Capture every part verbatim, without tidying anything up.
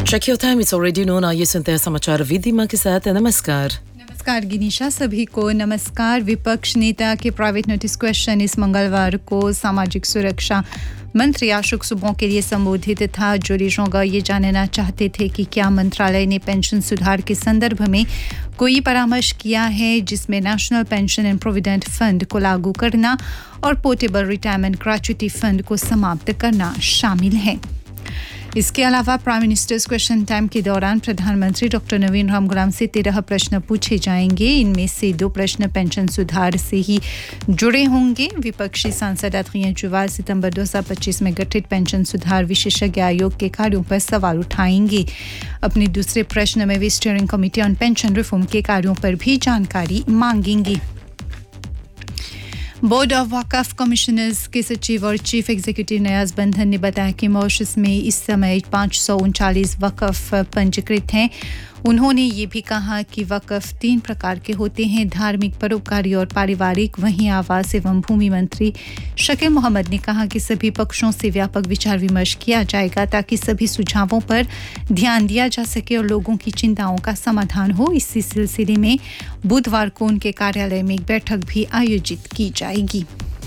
Check your time, it's already known. आइए सुनते हैं समाचार विधिमा के साथ. नमस्कार. नमस्कार गिनीशा, सभी को नमस्कार. विपक्ष नेता के प्राइवेट नोटिस क्वेश्चन इस मंगलवार को सामाजिक सुरक्षा मंत्री अशोक सुबों के लिए संबोधित था. जो रिजोंगा ये जानना चाहते थे कि क्या मंत्रालय ने पेंशन सुधार के संदर्भ में कोई परामर्श किया है जिसमें national pension and provident fund को लागू करना और पोर्टेबल रिटायरमेंट ग्रेच्युटी फंड को समाप्त करना शामिल है. इसके अलावा प्राइम मिनिस्टर्स क्वेश्चन टाइम के दौरान प्रधानमंत्री डॉक्टर नवीन रामगुलाम से तेरह प्रश्न पूछे जाएंगे. इनमें से दो प्रश्न पेंशन सुधार से ही जुड़े होंगे. विपक्षी सांसद अदरिया जुवाल सितंबर दो हज़ार पच्चीस में गठित पेंशन सुधार विशेषज्ञ आयोग के कार्यों पर सवाल उठाएंगे. अपने दूसरे प्रश्न में वे steering committee on pension reform के कार्यों पर भी जानकारी मांगेंगे. बोर्ड ऑफ वक़फ़ कमिश्नर्स के सचिव और चीफ एग्जीक्यूटिव नयाज बंधन ने बताया कि मॉरिशस में इस समय पाँच सौ उनचालीस वक़फ़ पंजीकृत हैं. उन्होंने ये भी कहा कि वक़फ़ तीन प्रकार के होते हैं, धार्मिक, परोपकारी और पारिवारिक. वहीं आवास एवं भूमि मंत्री शकील मोहम्मद ने कहा कि सभी पक्षों से व्यापक विचार विमर्श किया जाएगा ताकि सभी सुझावों पर ध्यान दिया जा सके और लोगों की चिंताओं का समाधान हो. इसी सिलसिले में बुधवार को उनके कार्यालय में एक बैठक भी आयोजित की जाएगी.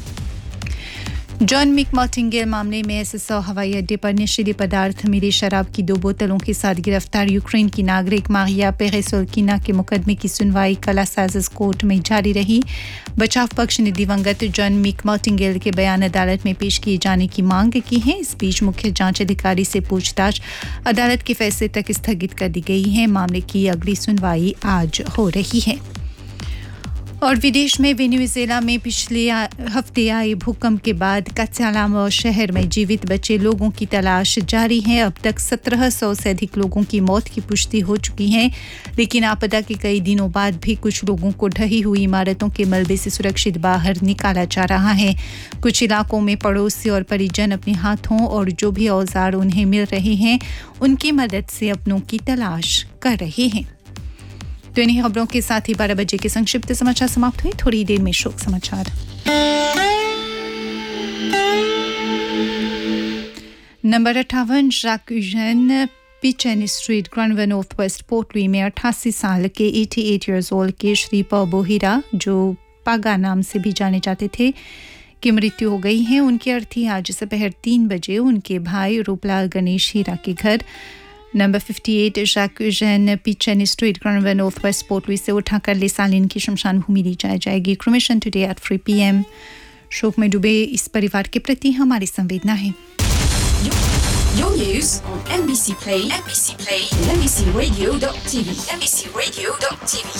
जॉन मैकमार्टिंगेल मामले में एसएसओ हवाई अड्डे पर नशीले पदार्थ मिली शराब की दो बोतलों के साथ गिरफ्तार यूक्रेन की नागरिक मारिया पेरेसोल्किना के मुकदमे की सुनवाई कल असाइज कोर्ट में जारी रही. बचाव पक्ष ने दिवंगत जॉन मैकमार्टिंगेल के बयान अदालत में पेश किए जाने की मांग की है. इस बीच मुख्य जांच अधिकारी से पूछताछ अदालत के फैसले तक स्थगित कर दी गई है. मामले की अगली सुनवाई आज हो रही है. और विदेश में वेनेजुएला में पिछले हफ्ते आए भूकंप के बाद कत्सालाम शहर में जीवित बचे लोगों की तलाश जारी है. अब तक सत्रह सौ से अधिक लोगों की मौत की पुष्टि हो चुकी है, लेकिन आपदा के कई दिनों बाद भी कुछ लोगों को ढही हुई इमारतों के मलबे से सुरक्षित बाहर निकाला जा रहा है. कुछ इलाकों में पड़ोसी और परिजन अपने हाथों और जो भी औजार उन्हें मिल रहे हैं उनकी मदद से अपनों की तलाश कर रहे हैं. तो इन्हीं खबरों के साथ ही बारह बजे के संक्षिप्त समाचार समाप्त हुए. थोड़ी देर में शोक समाचार. नंबर अट्ठावन जैक यूजेन पिचन स्ट्रीट ग्रानवेल नॉर्थ वेस्ट पोर्टली में अट्ठासी साल के अठासी इयर्स ओल्ड के श्री पौ बोहिरा, जो पागा नाम से भी जाने जाते थे, की मृत्यु हो गई है. उनकी अर्थी आज दोपहर तीन बजे उनके भाई रूपलाल गणेश हीरा के घर नंबर अट्ठावन जैक यूजेन पिचन स्ट्रीट ग्रानवेल नॉर्थ वेस्ट पोर्टली से उठाकर लेसालिन की शमशान भूमि ली जाएगी. Cremation today at three P M. शोक में डूबे इस परिवार के प्रति हमारी संवेदना है. Your news on N B C Play, N B C Play, N B C radio dot T V, N B C radio dot T V.